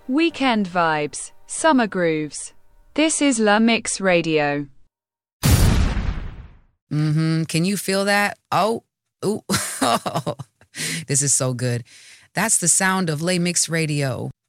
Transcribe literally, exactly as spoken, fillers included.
Weekend vibes, summer grooves. This is La Mix Radio. Mm-hmm. Can you feel that? Oh, ooh. This is so good. That's the sound of La Mix Radio.